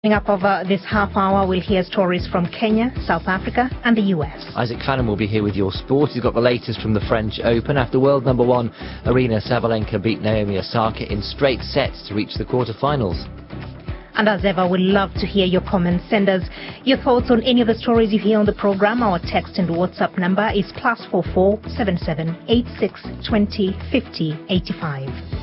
Coming up over this half hour, we'll hear stories from Kenya, South Africa and the US. Isaac Fannin will be here with your sport. He's got the latest from the French Open. After world number one, Aryna Sabalenka beat Naomi Osaka in straight sets to reach the quarterfinals. And as ever, we'd love to hear your comments. Send us your thoughts on any of the stories you hear on the program. Our text and WhatsApp number is +44 77 86 20 50 85.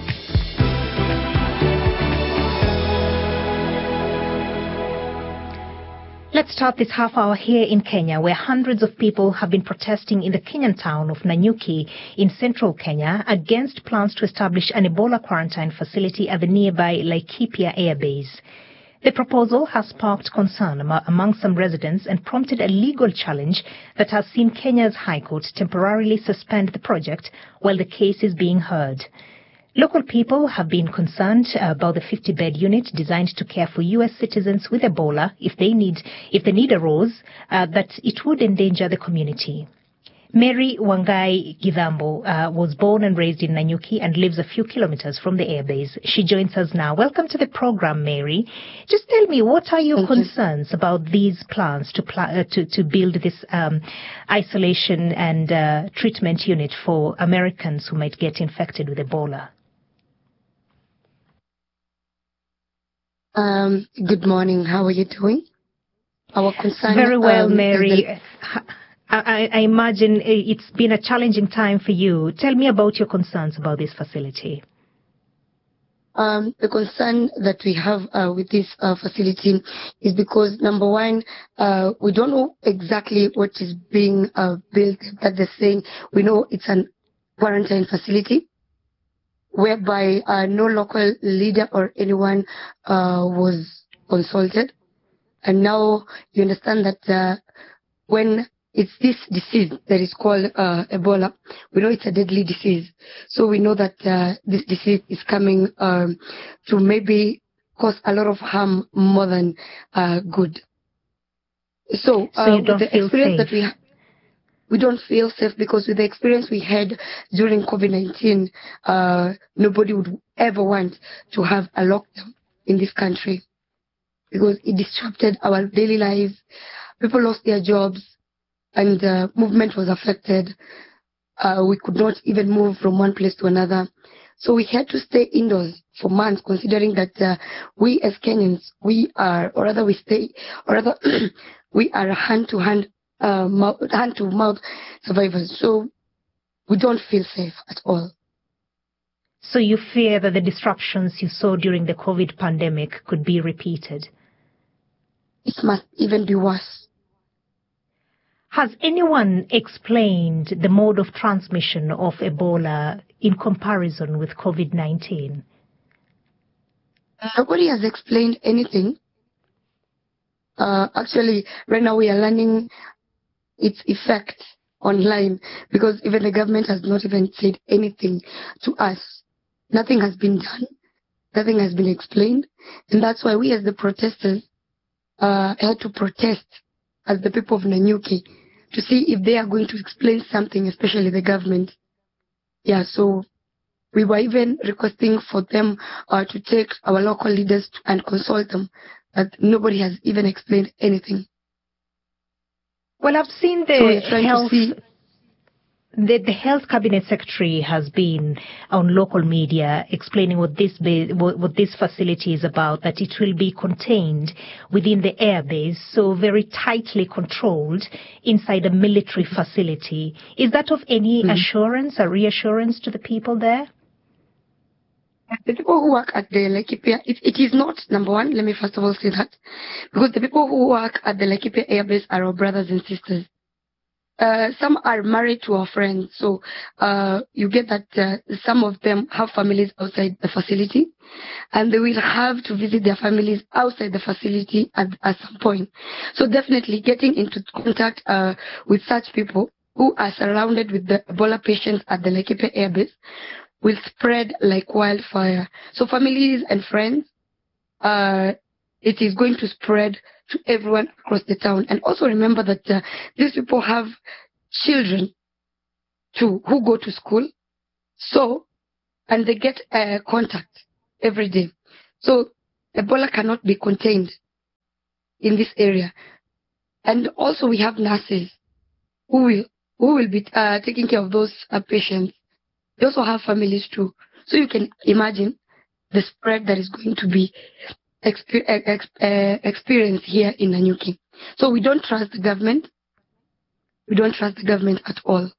Let's start this half hour here in Kenya, where hundreds of people have been protesting in the Kenyan town of Nanyuki in central Kenya against plans to establish an Ebola quarantine facility at the nearby Laikipia Air Base. The proposal has sparked concern among some residents and prompted a legal challenge that has seen Kenya's High Court temporarily suspend the project while the case is being heard. Local people have been concerned about the 50-bed unit designed to care for U.S. citizens with Ebola if the need arose, that it would endanger the community. Mary Wangai Gidhambo was born and raised in Nanyuki and lives a few kilometers from the airbase. She joins us now. Welcome to the program, Mary. Just tell me, what are your concerns about these plans to build this isolation and treatment unit for Americans who might get infected with Ebola? Good morning. How are you doing? Our concern. Very well, Mary. I imagine it's been a challenging time for you. Tell me about your concerns about this facility. The concern that we have with this facility is because, number one, we don't know exactly what is being built. That they're saying we know it's a quarantine facility, whereby no local leader or anyone was consulted. And now you understand that when it's this disease that is called Ebola, we know it's a deadly disease. So we know that this disease is coming to maybe cause a lot of harm more than good. So the experience that we have, we don't feel safe, because with the experience we had during COVID-19, nobody would ever want to have a lockdown in this country, because it disrupted our daily lives. People lost their jobs and movement was affected. We could not even move from one place to another. So we had to stay indoors for months, considering that we as Kenyans, we are hand-to-mouth survivors. So we don't feel safe at all. So you fear that the disruptions you saw during the COVID pandemic could be repeated? It must even be worse. Has anyone explained the mode of transmission of Ebola in comparison with COVID-19? Nobody has explained anything. Actually, right now we are learning its effect online, because even the government has not even said anything to us. Nothing has been done. Nothing has been explained. And that's why we as the protesters had to protest as the people of Nanyuki to see if they are going to explain something, especially the government. Yeah, so we were even requesting for them to take our local leaders and consult them, but nobody has even explained anything. Well, I've seen the health cabinet secretary has been on local media explaining what this facility is about, that it will be contained within the airbase, so very tightly controlled inside a military facility. Is that of any assurance, a reassurance to the people there? The people who work at the Laikipia, it is not, number one, let me first of all say that, because the people who work at the Laikipia Airbase are our brothers and sisters. Some are married to our friends, so you get that some of them have families outside the facility, and they will have to visit their families outside the facility at some point. So definitely getting into contact with such people who are surrounded with the Ebola patients at the Laikipia Airbase will spread like wildfire. So families and friends, it is going to spread to everyone across the town. And also remember that these people have children too who go to school, so, and they get contact every day. So Ebola cannot be contained in this area. And also we have nurses who will be taking care of those patients. They also have families too. So you can imagine the spread that is going to be experienced here in Nanyuki. So we don't trust the government. We don't trust the government at all.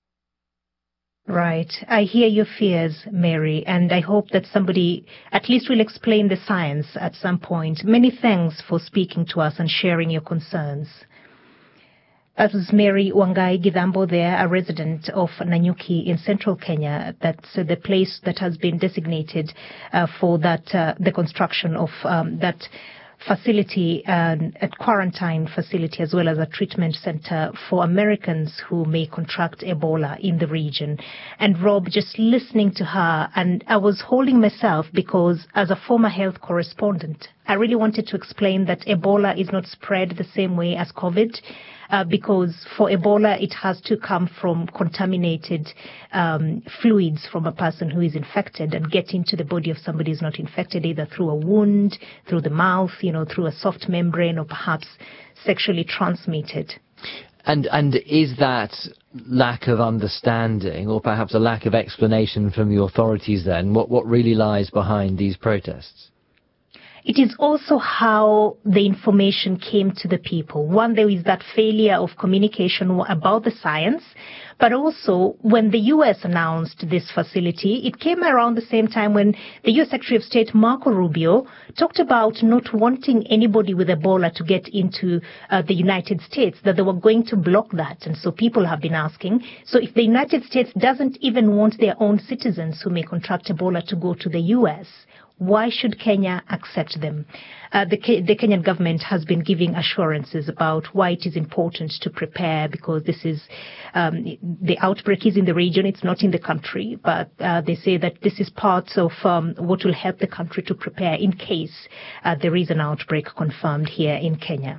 Right. I hear your fears, Mary, and I hope that somebody at least will explain the science at some point. Many thanks for speaking to us and sharing your concerns. That was Mary Wangai Gidhambo there, a resident of Nanyuki in central Kenya. That's the place that has been designated for that the construction of that facility, a quarantine facility, as well as a treatment center for Americans who may contract Ebola in the region. And Rob, just listening to her, and I was holding myself because as a former health correspondent, I really wanted to explain that Ebola is not spread the same way as COVID. Because for Ebola, it has to come from contaminated fluids from a person who is infected and get into the body of somebody who's not infected, either through a wound, through the mouth, through a soft membrane, or perhaps sexually transmitted. And is that lack of understanding, or perhaps a lack of explanation from the authorities then, what really lies behind these protests? It is also how the information came to the people. One, there is that failure of communication about the science, but also when the U.S. announced this facility, it came around the same time when the U.S. Secretary of State Marco Rubio talked about not wanting anybody with Ebola to get into the United States, that they were going to block that. And so people have been asking, so if the United States doesn't even want their own citizens who may contract Ebola to go to the U.S., why should Kenya accept them? The Kenyan government has been giving assurances about why it is important to prepare, because this is the outbreak is in the region, it's not in the country, but they say that this is part of what will help the country to prepare in case there is an outbreak confirmed here in Kenya.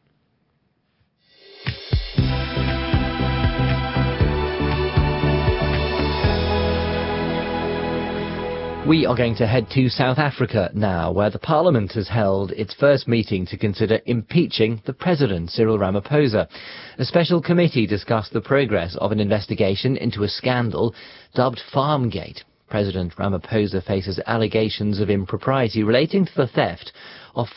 We are going to head to South Africa now, where the Parliament has held its first meeting to consider impeaching the President, Cyril Ramaphosa. A special committee discussed the progress of an investigation into a scandal dubbed Farmgate. President Ramaphosa faces allegations of impropriety relating to the theft of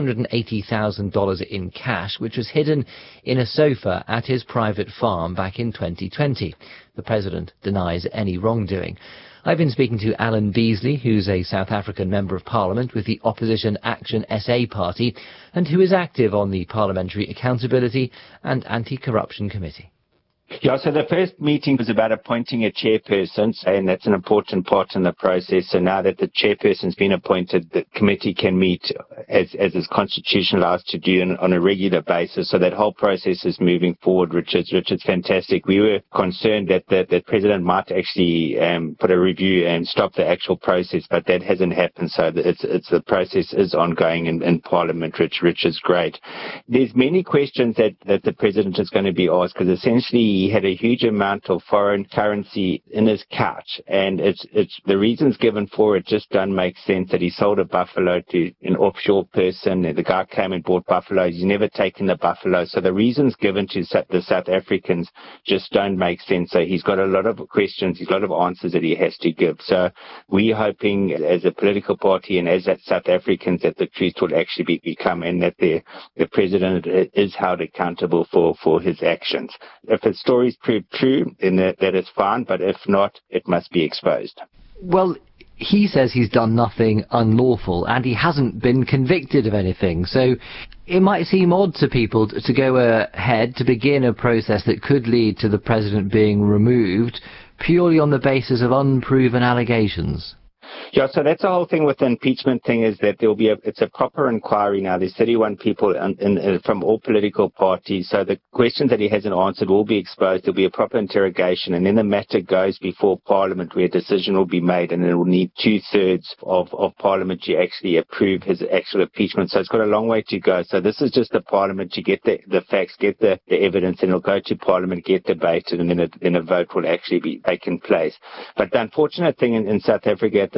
$580,000 in cash, which was hidden in a sofa at his private farm back in 2020. The President denies any wrongdoing. I've been speaking to Alan Beasley, who's a South African Member of Parliament with the opposition Action SA party, and who is active on the Parliamentary Accountability and Anti-Corruption Committee. Yeah, so the first meeting was about appointing a chairperson, and that's an important part in the process. So now that the chairperson's been appointed, the committee can meet as is constitutionalized to do on a regular basis. So that whole process is moving forward, Richard's fantastic. We were concerned that the president might actually put a review and stop the actual process, but that hasn't happened. So the process is ongoing in Parliament, Richard's great. There's many questions that the president is going to be asked, because essentially he had a huge amount of foreign currency in his couch, and it's the reasons given for it just don't make sense. That he sold a buffalo to an offshore person, the guy came and bought buffaloes, he's never taken the buffalo. So the reasons given to the South Africans just don't make sense. So he's got a lot of questions, he's got a lot of answers that he has to give. So we're hoping as a political party and as South Africans that the truth will actually become, and that the president is held accountable for his actions. If his stories prove true, then that is fine, but if not, it must be exposed. Well, he says he's done nothing unlawful, and he hasn't been convicted of anything. So it might seem odd to people to go ahead to begin a process that could lead to the president being removed purely on the basis of unproven allegations. Yeah, so that's the whole thing with the impeachment thing, is that it's a proper inquiry now. There's 31 people from all political parties. So the questions that he hasn't answered will be exposed. There'll be a proper interrogation, and then the matter goes before Parliament, where a decision will be made, and it will need 2/3 of Parliament to actually approve his actual impeachment. So it's got a long way to go. So this is just the Parliament to get the facts, get the evidence, and it'll go to Parliament, get debated, and then a vote will actually be taking place. But the unfortunate thing in South Africa at the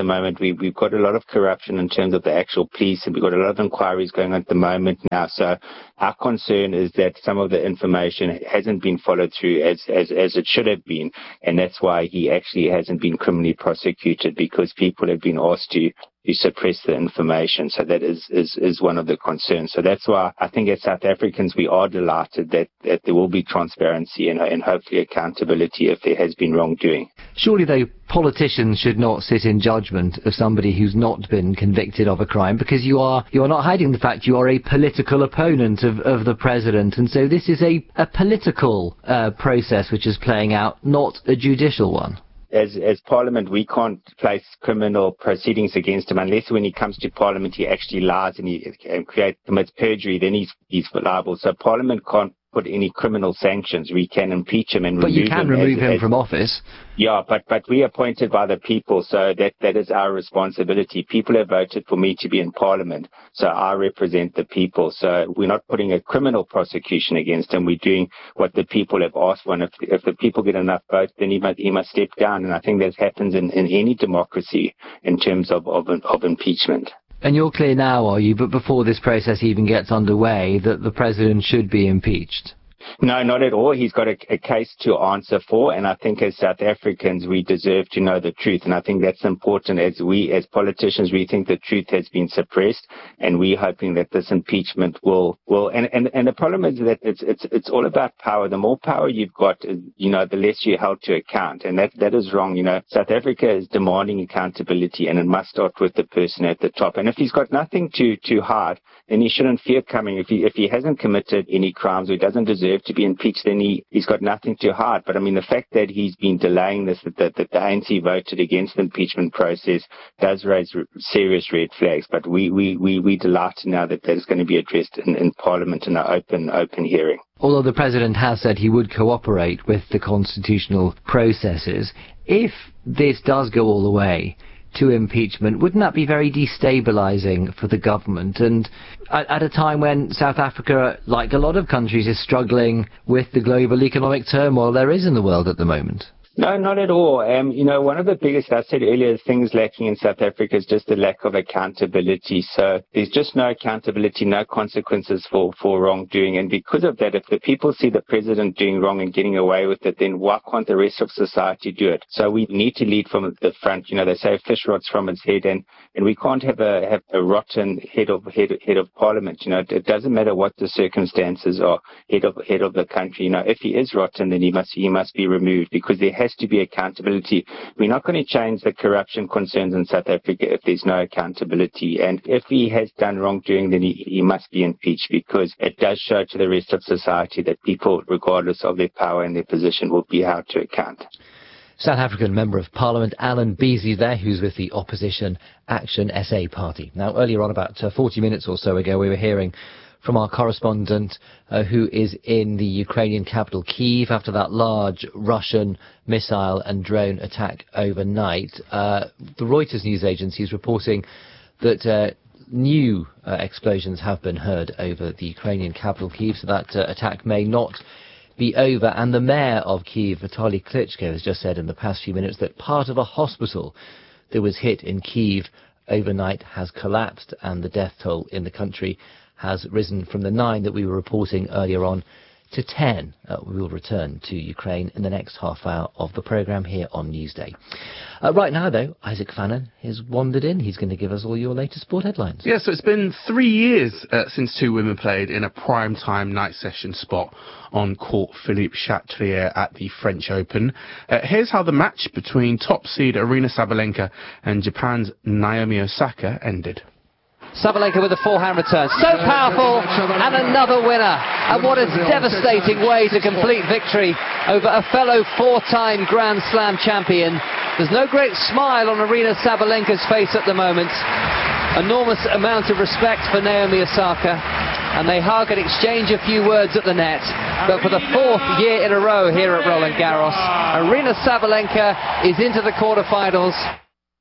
moment. We've got a lot of corruption in terms of the actual police, and we've got a lot of inquiries going on at the moment now. So our concern is that some of the information hasn't been followed through as it should have been, and that's why he actually hasn't been criminally prosecuted, because people have been asked to suppress the information. So that is one of the concerns. So that's why I think as South Africans we are delighted that there will be transparency and hopefully accountability if there has been wrongdoing. Surely, though, politicians should not sit in judgment of somebody who's not been convicted of a crime, because you are not hiding the fact you are a political opponent of the president, and so this is a political process which is playing out, not a judicial one. As Parliament, we can't place criminal proceedings against him unless when he comes to Parliament he actually lies and he commits perjury, then he's liable. So Parliament can't put any criminal sanctions. We can impeach him and remove him. But you can remove him from office. Yeah, but we are appointed by the people, so that is our responsibility. People have voted for me to be in Parliament, so I represent the people. So we're not putting a criminal prosecution against him. We're doing what the people have asked for, and if the people get enough votes, then he must step down. And I think that happens in any democracy in terms of impeachment. And you're clear now, are you, but before this process even gets underway, that the president should be impeached? No, not at all. He's got a case to answer for, and I think as South Africans we deserve to know the truth, and I think that's important. As politicians, we think the truth has been suppressed, and we're hoping that this impeachment will and the problem is that it's all about power. The more power you've got, the less you're held to account, and that is wrong. South Africa is demanding accountability, and it must start with the person at the top. And if he's got nothing to hide, then he shouldn't fear coming. If he hasn't committed any crimes or he doesn't deserve to be impeached, then he's got nothing to hide. But I mean, the fact that he's been delaying this, that the ANC voted against the impeachment process, does raise serious red flags. But we delight now that is going to be addressed in Parliament in an open hearing. Although the president has said he would cooperate with the constitutional processes, if this does go all the way to impeachment, wouldn't that be very destabilising for the government? And at a time when South Africa, like a lot of countries, is struggling with the global economic turmoil there is in the world at the moment? No, not at all. One of the biggest, I said earlier, things lacking in South Africa is just the lack of accountability. So there's just no accountability, no consequences for wrongdoing. And because of that, if the people see the president doing wrong and getting away with it, then why can't the rest of society do it? So we need to lead from the front. They say a fish rots from its head, and we can't have a rotten head of Parliament. It doesn't matter what the circumstances are, head of the country. If he is rotten, then he must be removed, because there has to be accountability. We're not going to change the corruption concerns in South Africa if there's no accountability. And if he has done wrongdoing, then he must be impeached, because it does show to the rest of society that people, regardless of their power and their position, will be held to account. South African Member of Parliament Allan Beasley there, who's with the opposition Action SA party. Now, earlier on, about 40 minutes or so ago, we were hearing from our correspondent who is in the Ukrainian capital, Kyiv, after that large Russian missile and drone attack overnight. The Reuters news agency is reporting that new explosions have been heard over the Ukrainian capital, Kyiv, so that attack may not be over. And the mayor of Kyiv, Vitaly Klitschko, has just said in the past few minutes that part of a hospital that was hit in Kyiv overnight has collapsed, and the death toll in the country has risen from the 9 that we were reporting earlier on to 10. We will return to Ukraine in the next half hour of the programme here on Newsday. Right now, though, Isaac Fannin has wandered in. He's going to give us all your latest sport headlines. Yeah, so it's been 3 years since two women played in a prime-time night session spot on court Philippe Chatrier at the French Open. Here's how the match between top seed Aryna Sabalenka and Japan's Naomi Osaka ended. Sabalenka with a forehand return. So powerful, and another winner. And what a devastating way to complete victory over a fellow four-time Grand Slam champion. There's no great smile on Aryna Sabalenka's face at the moment. Enormous amount of respect for Naomi Osaka. And they hug and exchange a few words at the net. But for the 4th year in a row here at Roland Garros, Aryna Sabalenka is into the quarterfinals.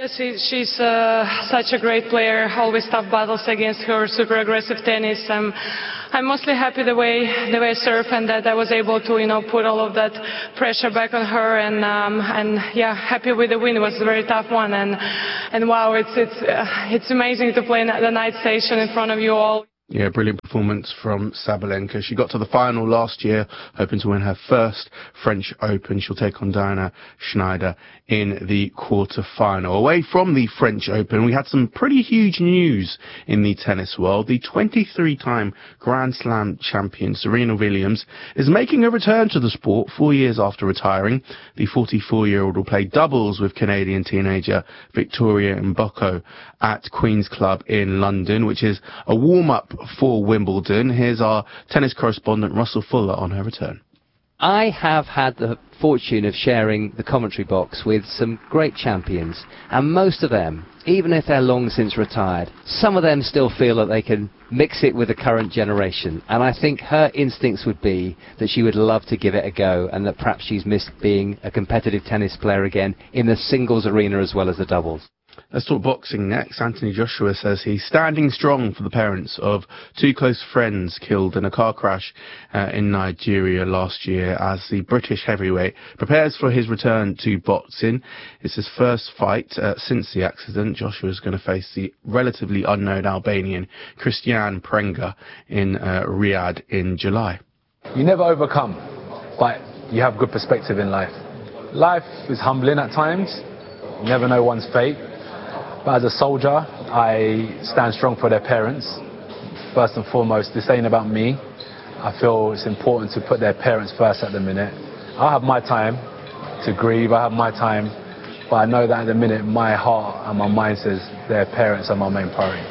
Yes, she's such a great player, always tough battles against her, super aggressive tennis. I'm mostly happy the way I serve, and that I was able to, put all of that pressure back on her, and yeah, happy with the win. It was a very tough one, and wow, it's amazing to play the night station in front of you all. Yeah, brilliant performance from Sabalenka. She got to the final last year, hoping to win her first French Open. She'll take on Diana Schneider in the quarter-final. Away from the French Open, we had some pretty huge news in the tennis world. The 23-time Grand Slam champion Serena Williams is making a return to the sport 4 years after retiring. The 44-year-old will play doubles with Canadian teenager Victoria Mboko at Queen's Club in London, which is a warm-up for Wimbledon. Here's our tennis correspondent Russell Fuller on her return. I have had the fortune of sharing the commentary box with some great champions, and most of them, even if they're long since retired, some of them still feel that they can mix it with the current generation, and I think her instincts would be that she would love to give it a go, and that perhaps she's missed being a competitive tennis player again in the singles arena as well as the doubles. Let's talk boxing next. Anthony Joshua says he's standing strong for the parents of two close friends killed in a car crash in Nigeria last year as the British heavyweight prepares for his return to boxing. It's his first fight since the accident. Joshua is going to face the relatively unknown Albanian Christian Prenga in Riyadh in July. You never overcome, but you have good perspective in life. Life is humbling at times. You never know one's fate. But as a soldier, I stand strong for their parents. First and foremost, this ain't about me. I feel it's important to put their parents first at the minute. I have my time to grieve, I have my time, but I know that at the minute my heart and my mind says their parents are my main priority.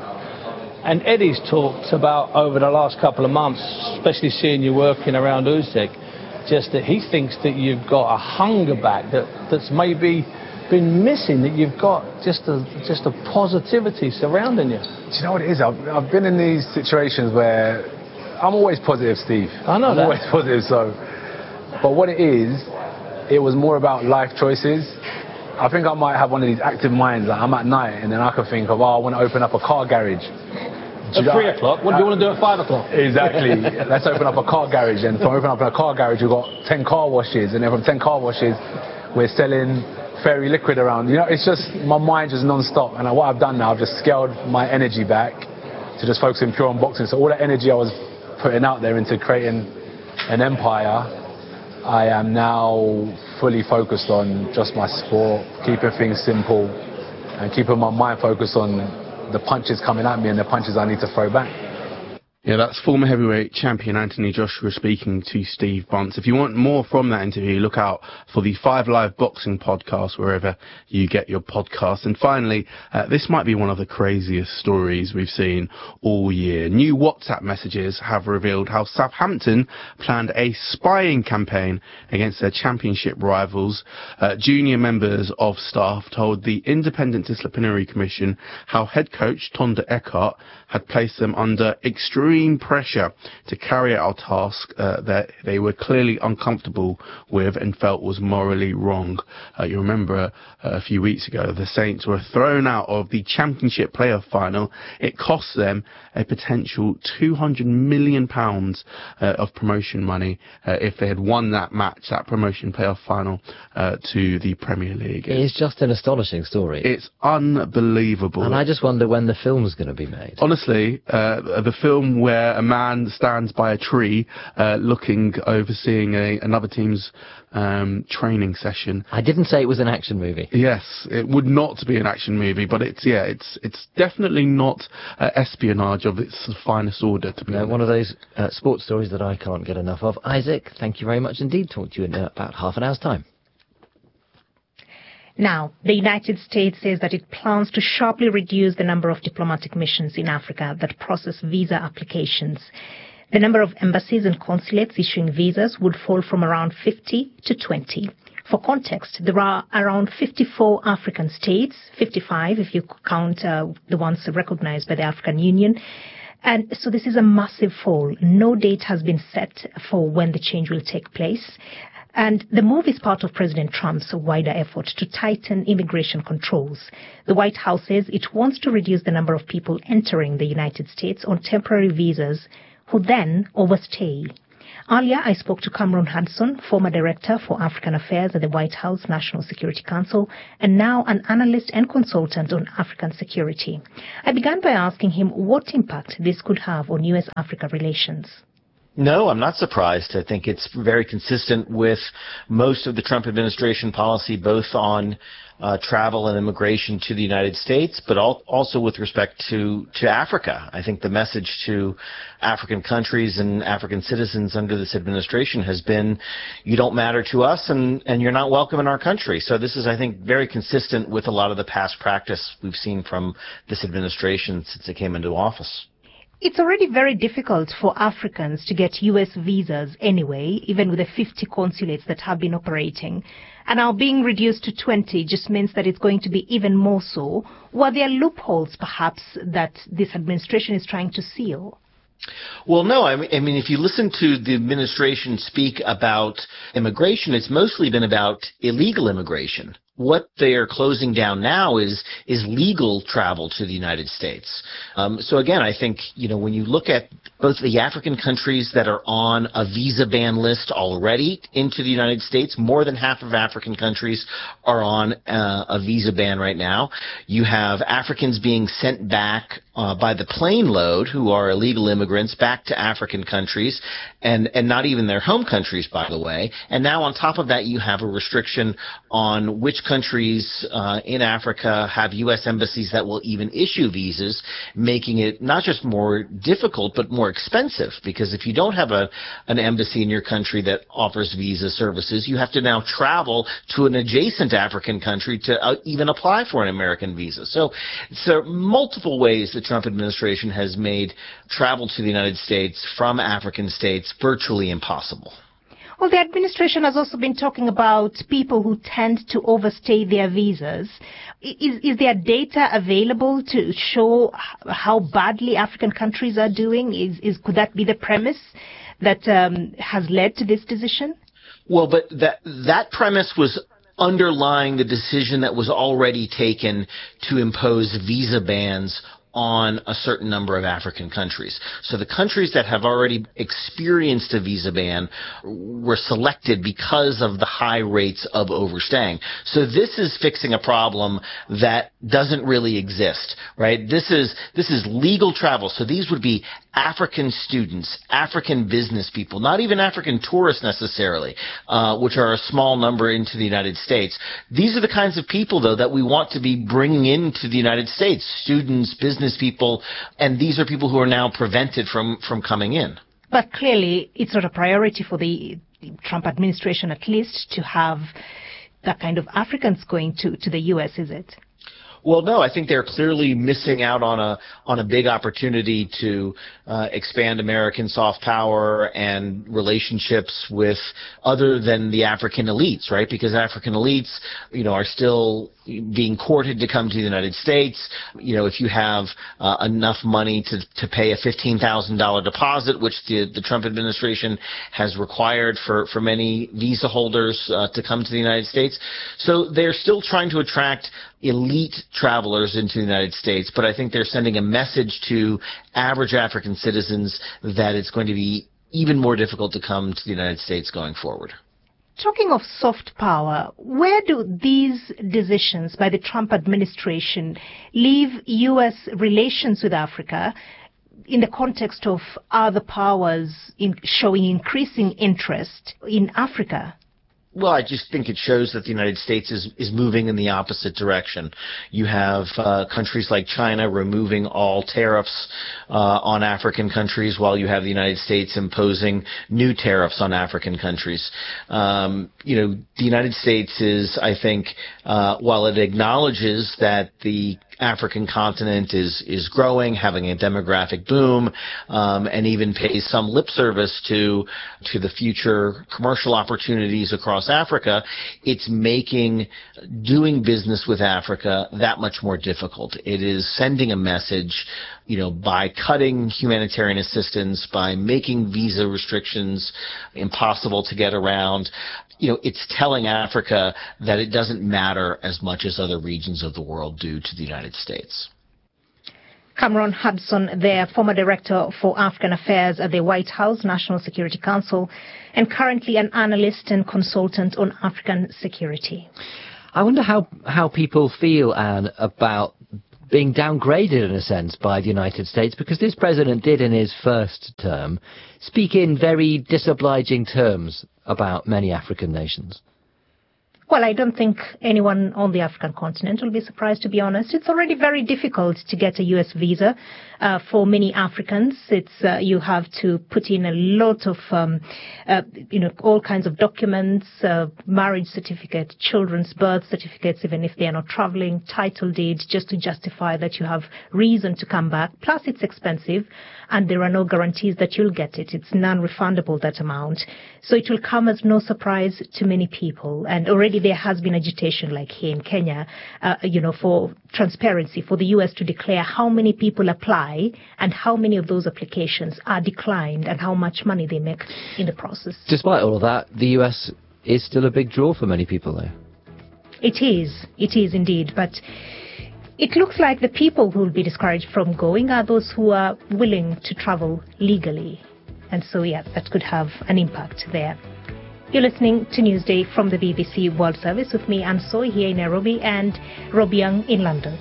And Eddie's talked about over the last couple of months, especially seeing you working around Usyk, just that he thinks that you've got a hunger back that's maybe been missing, that you've got just a positivity surrounding you. Do you know what it is? I've been in these situations where I'm always positive, Steve. I know that. I'm always positive, so. But what it is, it was more about life choices. I think I might have one of these active minds, like I'm at night and then I can think of, I want to open up a car garage. At 3 o'clock? What do you want to do at 5 o'clock? Exactly. Let's open up a car garage. And from opening up a car garage, we've got 10 car washes. And then from 10 car washes, we're selling fairy liquid around. It's just, my mind just non-stop. And what I've done now, I've just scaled my energy back to just focusing pure on boxing. So all the energy I was putting out there into creating an empire, I am now fully focused on just my sport, keeping things simple, and keeping my mind focused on the punches coming at me and the punches I need to throw back. Yeah, that's former heavyweight champion Anthony Joshua speaking to Steve Bunce. If you want more from that interview, look out for the 5 Live Boxing podcast wherever you get your podcasts. And finally, this might be one of the craziest stories we've seen all year. New WhatsApp messages have revealed how Southampton planned a spying campaign against their championship rivals. Junior members of staff told the Independent Disciplinary Commission how head coach Tonda Eckhart had placed them under extreme pressure to carry out a task that they were clearly uncomfortable with and felt was morally wrong. You remember a few weeks ago, the Saints were thrown out of the Championship playoff final. It cost them a potential £200 million of promotion money if they had won that match, that promotion playoff final to the Premier League. It's just an astonishing story. It's unbelievable. And I just wonder when the film's going to be made. Honestly, the film where a man stands by a tree overseeing another team's training session. I didn't say it was an action movie. Yes, it would not be an action movie, but it's definitely not espionage of its finest order, to be honest. One of those sports stories that I can't get enough of. Isaac, thank you very much indeed. Talk to you in about half an hour's time. Now, the United States says that it plans to sharply reduce the number of diplomatic missions in Africa that process visa applications. The number of embassies and consulates issuing visas would fall from around 50 to 20. For context, there are around 54 African states, 55 if you count the ones recognized by the African Union, And so this is a massive fall. No date has been set for when the change will take place. And the move is part of President Trump's wider effort to tighten immigration controls. The White House says it wants to reduce the number of people entering the United States on temporary visas who then overstay. Earlier, I spoke to Cameron Hudson, former Director for African Affairs at the White House National Security Council, and now an analyst and consultant on African security. I began by asking him what impact this could have on U.S.-Africa relations. No, I'm not surprised. I think it's very consistent with most of the Trump administration policy, both on travel and immigration to the United States, but also with respect to Africa. I think the message to African countries and African citizens under this administration has been, you don't matter to us and you're not welcome in our country. So this is, I think, very consistent with a lot of the past practice we've seen from this administration since it came into office. It's already very difficult for Africans to get U.S. visas anyway, even with the 50 consulates that have been operating. And now being reduced to 20 just means that it's going to be even more so. Were there loopholes, perhaps, that this administration is trying to seal? Well, no. I mean, if you listen to the administration speak about immigration, it's mostly been about illegal immigration. What they are closing down now is legal travel to the United States. So again, I think, when you look at both the African countries that are on a visa ban list already into the United States, more than half of African countries are on a visa ban right now. You have Africans being sent back by the plane load, who are illegal immigrants, back to African countries, and not even their home countries, by the way. And now on top of that, you have a restriction on which countries in Africa have U.S. embassies that will even issue visas, making it not just more difficult, but more expensive. Because if you don't have an embassy in your country that offers visa services, you have to now travel to an adjacent African country to even apply for an American visa. So multiple ways the Trump administration has made travel to the United States from African states virtually impossible. Well, the administration has also been talking about people who tend to overstay their visas. Is there data available to show how badly African countries are doing? Could that be the premise that has led to this decision? Well, but that premise was underlying the decision that was already taken to impose visa bans on a certain number of African countries. So the countries that have already experienced a visa ban were selected because of the high rates of overstaying. So this is fixing a problem that doesn't really exist, right? This is legal travel. So these would be African students, African business people, not even African tourists necessarily, which are a small number into the United States. These are the kinds of people, though, that we want to be bringing into the United States, students, business people, and these are people who are now prevented from coming in. But clearly, it's not a priority for the Trump administration, at least, to have that kind of Africans going to the U.S., is it? Well, no, I think they're clearly missing out on a big opportunity to expand American soft power and relationships with other than the African elites, right? Because African elites, are still being courted to come to the United States. If you have enough money to pay a $15,000 deposit, which the Trump administration has required for many visa holders to come to the United States. So they're still trying to attract elite travelers into the United States, but I think they're sending a message to average African citizens that it's going to be even more difficult to come to the United States going forward. Talking of soft power, where do these decisions by the Trump administration leave U.S. relations with Africa in the context of other powers showing increasing interest in Africa? Well, I just think it shows that the United States is moving in the opposite direction. You have countries like China removing all tariffs on African countries, while you have the United States imposing new tariffs on African countries. The United States is, I think, while it acknowledges that the African continent is growing, having a demographic boom, and even pays some lip service to the future commercial opportunities across Africa, it's making doing business with Africa that much more difficult. It is sending a message, by cutting humanitarian assistance, by making visa restrictions impossible to get around. It's telling Africa that it doesn't matter as much as other regions of the world do to the United States. Cameron Hudson, their former director for African Affairs at the White House National Security Council, and currently an analyst and consultant on African security. I wonder how people feel, Anne, about being downgraded in a sense by the United States, because this president did in his first term speak in very disobliging terms about many African nations. Well, I don't think anyone on the African continent will be surprised, to be honest. It's already very difficult to get a U.S. visa for many Africans. You have to put in a lot of, all kinds of documents, marriage certificate, children's birth certificates, even if they are not traveling, title deeds, just to justify that you have reason to come back. Plus, it's expensive, and there are no guarantees that you'll get it. It's non-refundable, that amount. So it will come as no surprise to many people. And already there has been agitation, like here in Kenya, for transparency, for the U.S. to declare how many people apply and how many of those applications are declined and how much money they make in the process. Despite all of that, the U.S. is still a big draw for many people, though. It is indeed. But it looks like the people who will be discouraged from going are those who are willing to travel legally. And so, that could have an impact there. You're listening to Newsday from the BBC World Service with me, Anne Soy, here in Nairobi, and Rob Young in London.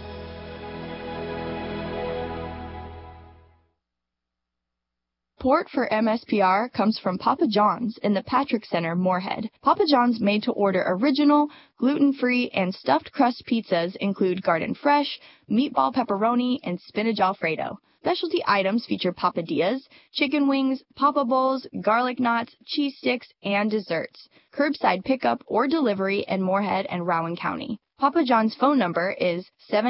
Support for MSPR comes from Papa John's in the Patrick Center, Moorhead. Papa John's made-to-order original, gluten-free, and stuffed crust pizzas include garden fresh, meatball pepperoni, and spinach alfredo. Specialty items feature papadillas, chicken wings, papa bowls, garlic knots, cheese sticks, and desserts. Curbside pickup or delivery in Moorhead and Rowan County. Papa John's phone number is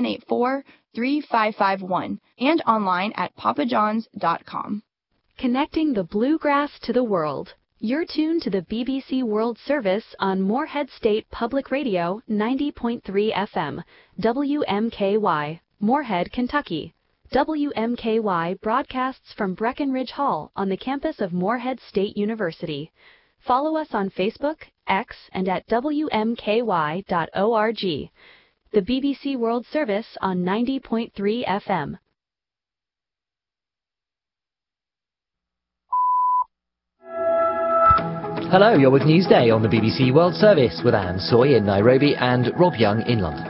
784-3551 and online at papajohns.com. Connecting the bluegrass to the world. You're tuned to the BBC World Service on Moorhead State Public Radio 90.3 FM, WMKY, Moorhead, Kentucky. WMKY broadcasts from Breckenridge Hall on the campus of Moorhead State University. Follow us on Facebook, X, and at WMKY.org. The BBC World Service on 90.3 FM. Hello, you're with Newsday on the BBC World Service with Anne Soy in Nairobi and Rob Young in London.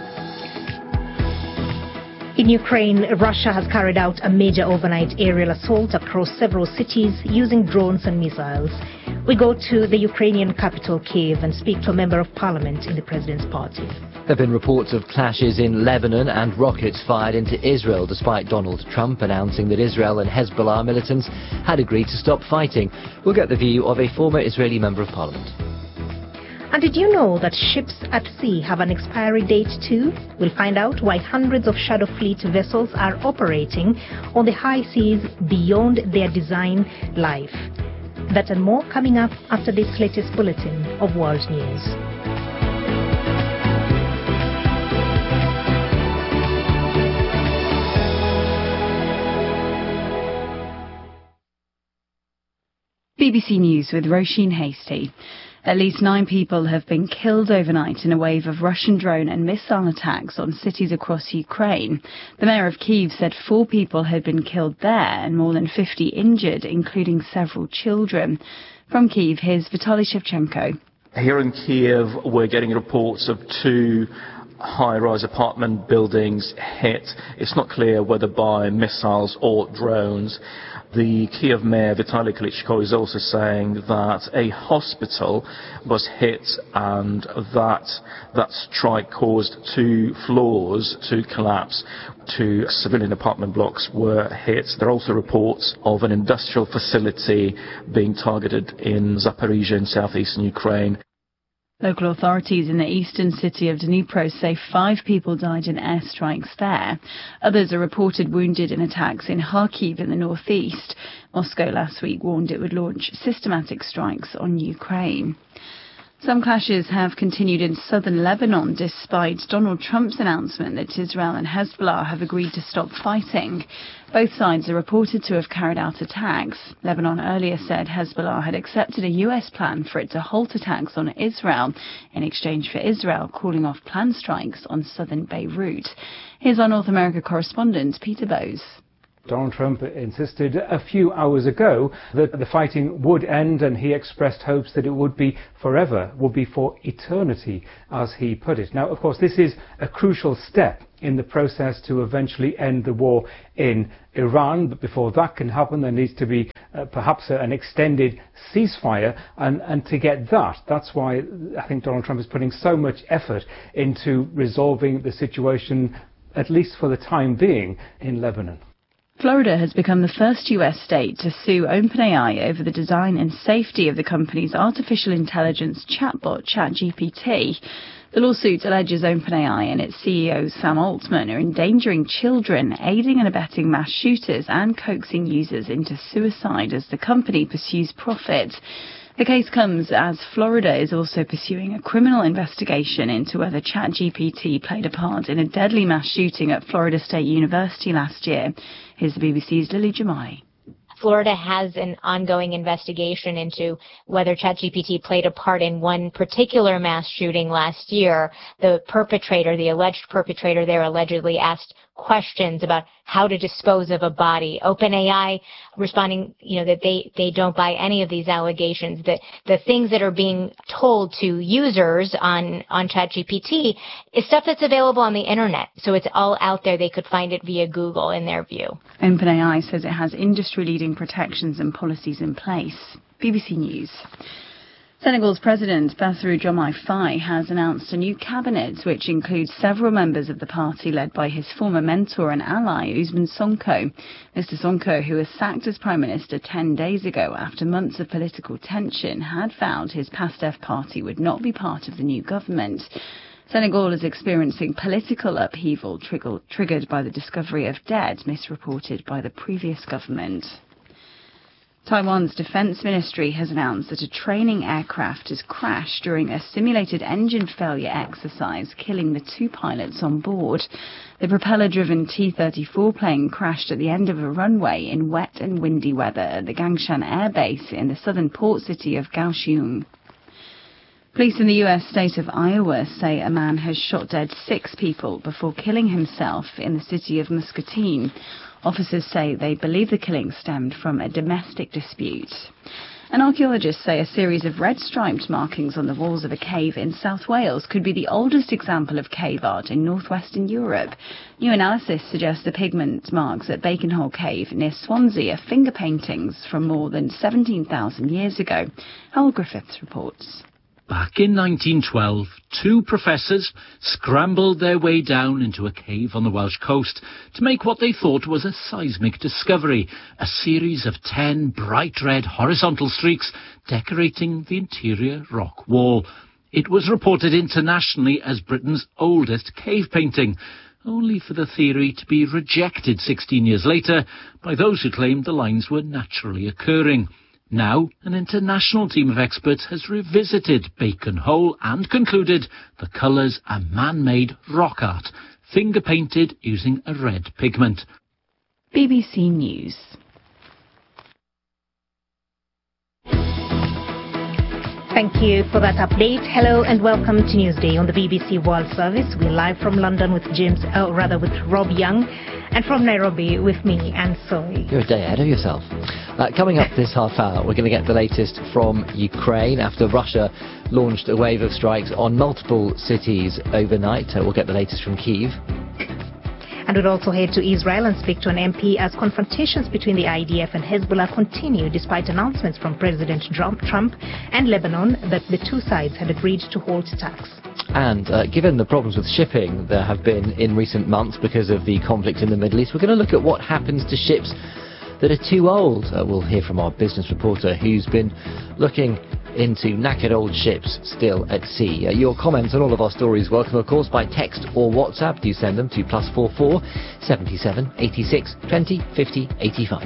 In Ukraine, Russia has carried out a major overnight aerial assault across several cities using drones and missiles. We go to the Ukrainian capital, Kyiv, and speak to a member of parliament in the president's party. There have been reports of clashes in Lebanon and rockets fired into Israel, despite Donald Trump announcing that Israel and Hezbollah militants had agreed to stop fighting. We'll get the view of a former Israeli member of parliament. And did you know that ships at sea have an expiry date too? We'll find out why hundreds of Shadow Fleet vessels are operating on the high seas beyond their design life. That and more coming up after this latest bulletin of World News. BBC News with Roisin Hasty. At least 9 people have been killed overnight in a wave of Russian drone and missile attacks on cities across Ukraine. The mayor of Kyiv said 4 people had been killed there and more than 50 injured, including several children. From Kyiv, here's Vitaly Shevchenko. Here in Kyiv, we're getting reports of 2 high-rise apartment buildings hit. It's not clear whether by missiles or drones. The Kyiv mayor, Vitaly Klitschko, is also saying that a hospital was hit and that strike caused 2 floors to collapse. 2 civilian apartment blocks were hit. There are also reports of an industrial facility being targeted in Zaporizhia in southeastern Ukraine. Local authorities in the eastern city of Dnipro say 5 people died in airstrikes there. Others are reported wounded in attacks in Kharkiv in the northeast. Moscow last week warned it would launch systematic strikes on Ukraine. Some clashes have continued in southern Lebanon despite Donald Trump's announcement that Israel and Hezbollah have agreed to stop fighting. Both sides are reported to have carried out attacks. Lebanon earlier said Hezbollah had accepted a US plan for it to halt attacks on Israel in exchange for Israel calling off planned strikes on southern Beirut. Here's our North America correspondent, Peter Bowes. Donald Trump insisted a few hours ago that the fighting would end, and he expressed hopes that it would be forever, would be for eternity, as he put it. Now, of course, this is a crucial step in the process to eventually end the war in Iran, but before that can happen, there needs to be perhaps an extended ceasefire, and to get that's why I think Donald Trump is putting so much effort into resolving the situation, at least for the time being, in Lebanon. Florida has become the first US state to sue OpenAI over the design and safety of the company's artificial intelligence chatbot, ChatGPT. The lawsuit alleges OpenAI and its CEO, Sam Altman, are endangering children, aiding and abetting mass shooters, and coaxing users into suicide as the company pursues profit. The case comes as Florida is also pursuing a criminal investigation into whether ChatGPT played a part in a deadly mass shooting at Florida State University last year. Here's the BBC's Lily Jamali. Florida has an ongoing investigation into whether ChatGPT played a part in one particular mass shooting last year. The perpetrator, the alleged perpetrator there, allegedly asked questions about how to dispose of a body. OpenAI responding, that they don't buy any of these allegations, that the things that are being told to users on ChatGPT is stuff that's available on the internet. So it's all out there. They could find it via Google in their view. OpenAI says it has industry-leading protections and policies in place. BBC News. Senegal's President Bassirou Diomaye Faye has announced a new cabinet which includes several members of the party led by his former mentor and ally Ousmane Sonko. Mr Sonko, who was sacked as Prime Minister 10 days ago after months of political tension, had vowed his PASTEF party would not be part of the new government. Senegal is experiencing political upheaval triggered by the discovery of dead misreported by the previous government. Taiwan's defense ministry has announced that a training aircraft has crashed during a simulated engine failure exercise, killing the 2 pilots on board. The propeller-driven T-34 plane crashed at the end of a runway in wet and windy weather at the Gangshan Air Base in the southern port city of Kaohsiung. Police in the U.S. state of Iowa say a man has shot dead 6 people before killing himself in the city of Muscatine. Officers say they believe the killing stemmed from a domestic dispute. And archaeologists say a series of red-striped markings on the walls of a cave in South Wales could be the oldest example of cave art in northwestern Europe. New analysis suggests the pigment marks at Baconhole Cave near Swansea are finger paintings from more than 17,000 years ago. Howell Griffiths reports. Back in 1912, 2 professors scrambled their way down into a cave on the Welsh coast to make what they thought was a seismic discovery, a series of 10 bright red horizontal streaks decorating the interior rock wall. It was reported internationally as Britain's oldest cave painting, only for the theory to be rejected 16 years later by those who claimed the lines were naturally occurring. Now, an international team of experts has revisited Baconhole and concluded the colours are man-made rock art, finger-painted using a red pigment. BBC News. Thank you for that update. Hello and welcome to Newsday on the BBC World Service. We're live from London with Rob Young, and from Nairobi with me, Anne Soy. You're a day ahead of yourself. Coming up this half hour, we're going to get the latest from Ukraine after Russia launched a wave of strikes on multiple cities overnight. We'll get the latest from Kyiv. And we'll also head to Israel and speak to an MP as confrontations between the IDF and Hezbollah continue despite announcements from President Trump and Lebanon that the 2 sides had agreed to halt attacks. And given the problems with shipping there have been in recent months because of the conflict in the Middle East, we're going to look at what happens to ships that are too old. We'll hear from our business reporter who's been looking into knackered old ships still at sea. Your comments on all of our stories welcome, of course, by text or WhatsApp. Do send them to +44 77 86 20 50 85.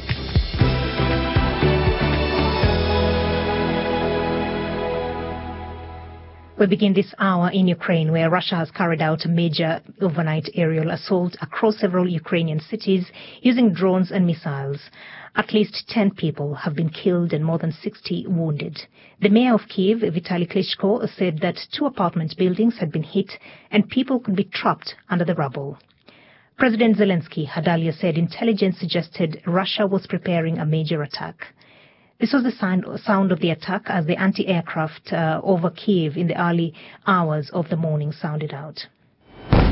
We begin this hour in Ukraine, where Russia has carried out a major overnight aerial assault across several Ukrainian cities using drones and missiles. At least 10 people have been killed and more than 60 wounded. The mayor of Kyiv, Vitaly Klitschko, said that 2 apartment buildings had been hit and people could be trapped under the rubble. President Zelensky had earlier said intelligence suggested Russia was preparing a major attack. This was the sound of the attack as the anti-aircraft over Kyiv in the early hours of the morning sounded out.